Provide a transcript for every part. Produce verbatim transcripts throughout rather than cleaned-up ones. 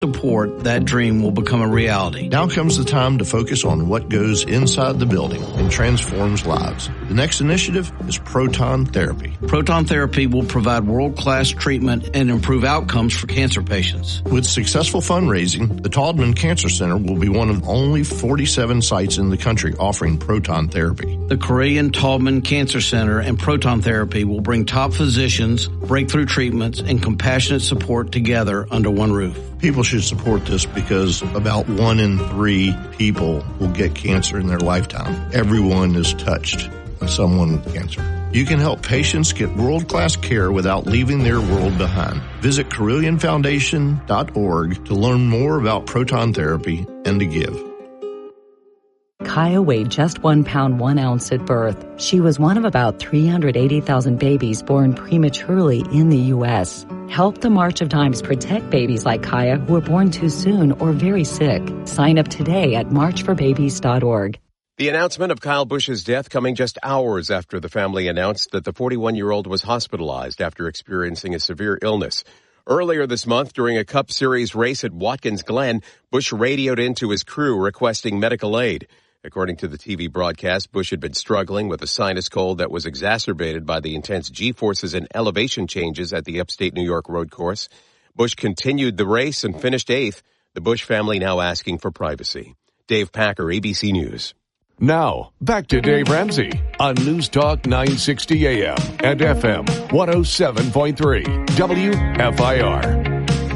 support, that dream will become a reality. Now comes the time to focus on what goes inside the building and transforms lives. The next initiative is proton therapy. Proton therapy will provide world-class treatment and improve outcomes for cancer patients. With successful fundraising, the Taubman Cancer Center will be one of only forty-seven sites in the country offering proton therapy. The Korean Taubman Cancer Center and proton therapy will bring top physicians, breakthrough treatments, and compassionate support together under one roof. People should support this because about one in three people will get cancer in their lifetime. Everyone is touched by someone with cancer. You can help patients get world-class care without leaving their world behind. Visit Carilion Foundation dot org to learn more about proton therapy and to give. Kaya weighed just one pound, one ounce at birth. She was one of about three hundred eighty thousand babies born prematurely in the U S Help the March of Dimes protect babies like Kaya who are born too soon or very sick. Sign up today at march for babies dot org. The announcement of Kyle Busch's death coming just hours after the family announced that the forty-one-year-old was hospitalized after experiencing a severe illness. Earlier this month, during a Cup Series race at Watkins Glen, Busch radioed into his crew requesting medical aid. According to the T V broadcast, Busch had been struggling with a sinus cold that was exacerbated by the intense G-forces and elevation changes at the upstate New York road course. Busch continued the race and finished eighth. The Busch family now asking for privacy. Dave Packer, A B C News. Now, back to Dave Ramsey on News Talk nine sixty A M and F M one oh seven point three W F I R.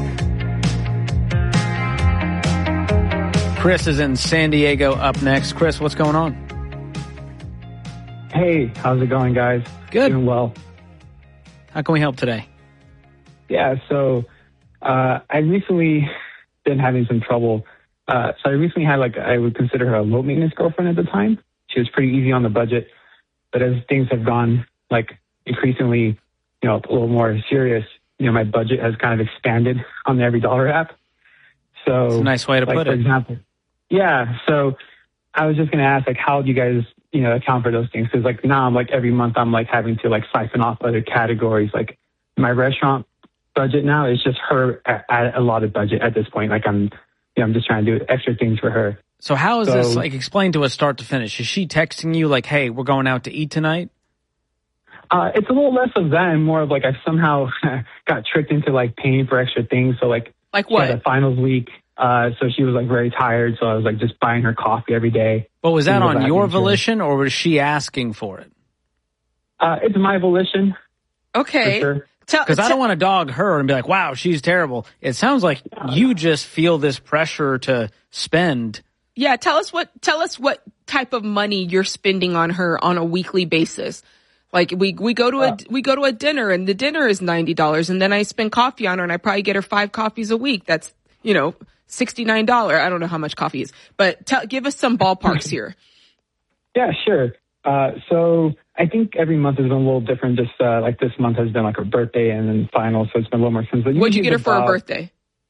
Chris is in San Diego up next. Chris, what's going on? Hey, how's it going, guys? Good. Doing well. How can we help today? Yeah, so uh, I recently been having some trouble. Uh, so I recently had, like, I would consider her a low-maintenance girlfriend at the time. She was pretty easy on the budget. But as things have gone, like, increasingly, you know, a little more serious, you know, my budget has kind of expanded on the Every Dollar app. So, that's a nice way to like, put for it. Example, yeah, so I was just going to ask, like, how do you guys, you know, account for those things? Because, like, now I'm, like, every month I'm, like, having to, like, siphon off other categories. Like, my restaurant budget now is just her at, at a lot of budget at this point. Like, I'm, you know, I'm just trying to do extra things for her. So how is so, this, like, explain to us start to finish? Is she texting you, like, hey, we're going out to eat tonight? Uh, it's a little less of that and more of, like, I somehow got tricked into, like, paying for extra things. So, like, like what? The finals week. Uh, so she was, like, very tired, so I was, like, just buying her coffee every day. But was that on your volition, or was she asking for it? Uh, it's my volition. Okay. For sure. Because I don't want to dog her and be like, wow, she's terrible. It sounds like you just feel this pressure to spend. Yeah, tell us what tell us what type of money you're spending on her on a weekly basis. Like we we go to a uh, we go to a dinner and the dinner is ninety dollars, and then I spend coffee on her and I probably get her five coffees a week. That's, you know, sixty-nine dollars. I don't know how much coffee is, but tell, give us some ballparks here. Yeah, sure. Uh, so I think every month has been a little different. Just uh, like this month has been like her birthday and then final, so it's been a little more simple. What'd you get her for her birthday?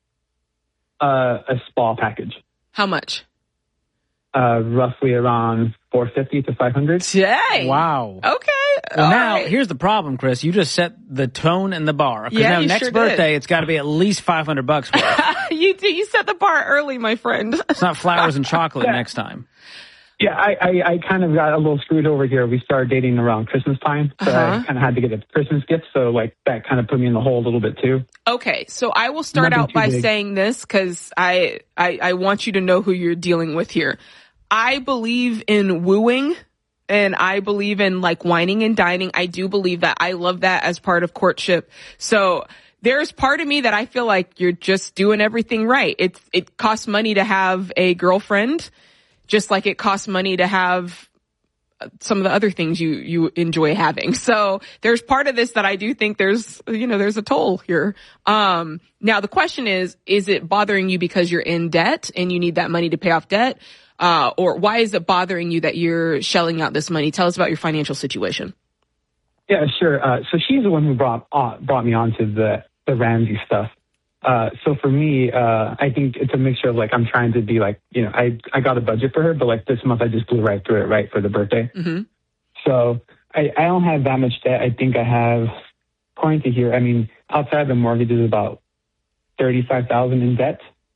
Uh, a spa package. How much? Uh, roughly around four fifty to five hundred. Dang. Wow. Okay. Well, All now, right. Here's the problem, Chris. You just set the tone and the bar. Because yeah, now you next sure birthday, did. It's got to be at least five hundred bucks for it. you, you set the bar early, my friend. It's not flowers and chocolate yeah. next time. Yeah, I, I, I kind of got a little screwed over here. We started dating around Christmas time, so uh-huh. I kind of had to get a Christmas gift. So, like, that kind of put me in the hole a little bit, too. Okay, so I will start Nothing out by big. saying this because I, I, I want you to know who you're dealing with here. I believe in wooing and I believe in like whining and dining. I do believe that. I love that as part of courtship. So there's part of me that I feel like you're just doing everything right. It's, it costs money to have a girlfriend, just like it costs money to have some of the other things you, you enjoy having. So there's part of this that I do think there's, you know, there's a toll here. Um, now the question is, is it bothering you because you're in debt and you need that money to pay off debt? Uh, or why is it bothering you that you're shelling out this money? Tell us about your financial situation. Yeah, sure. Uh, so she's the one who brought, uh, brought me onto the, the Ramsey stuff. Uh, so for me, uh, I think it's a mixture of like, I'm trying to be like, you know, I, I got a budget for her, but like this month I just blew right through it, right, for the birthday. Mm-hmm. So I, I don't have that much debt. I think I have, according to here, I mean, outside the mortgage is about thirty-five thousand in debt.